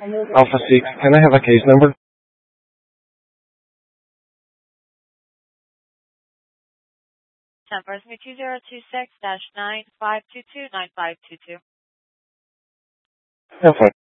Alpha 6, can I have a case number? Numbers me 2026-9 522 9522. Yeah, fine.